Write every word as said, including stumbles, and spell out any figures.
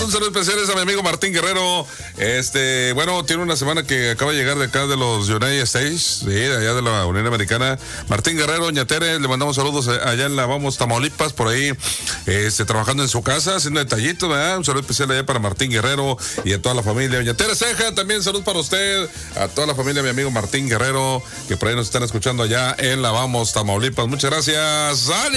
un saludo especial a mi amigo Martín Guerrero. Este, bueno, tiene una semana que acaba de llegar de acá de los United States, sí, de allá de la Unión Americana. Martín Guerrero, Ñatere, le mandamos saludos allá en la Vamos Tamaulipas, por ahí, este, trabajando en su casa, haciendo detallitos, ¿verdad? Un saludo especial allá para Martín Guerrero y a toda la familia. Ñatere Ceja, también salud para usted, a toda la familia, mi amigo Martín Guerrero, que por ahí nos están escuchando allá en la Vamos Tamaulipas. Muchas gracias.